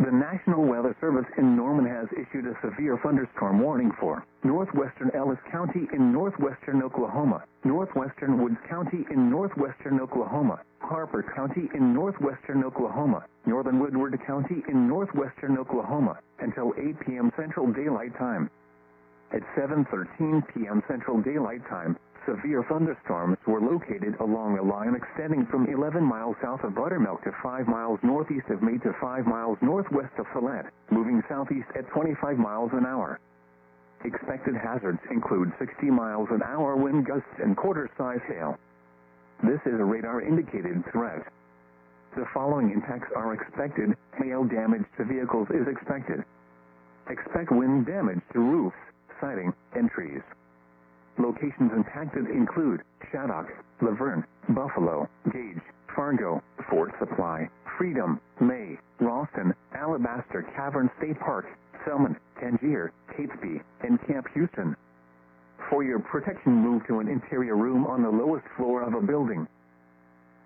The National Weather Service in Norman has issued a severe thunderstorm warning for northwestern Ellis County in northwestern Oklahoma, northwestern Woods County in northwestern Oklahoma, Harper County in northwestern Oklahoma, northern Woodward County in northwestern Oklahoma, until 8 p.m. Central Daylight Time. At 7:13 p.m. Central Daylight Time, severe thunderstorms were located along a line extending from 11 miles south of Buttermilk to 5 miles northeast of May to 5 miles northwest of Follett, moving southeast at 25 miles an hour. Expected hazards include 60 miles an hour wind gusts and quarter-size hail. This is a radar-indicated threat. The following impacts are expected. Hail damage to vehicles is expected. Expect wind damage to roofs, siding, and trees. Locations impacted include Shaddock, Laverne, Buffalo, Gage, Fargo, Fort Supply, Freedom, May, Ralston, Alabaster Cavern State Park, Selman, Tangier, Catesby, and Camp Houston. For your protection, move to an interior room on the lowest floor of a building.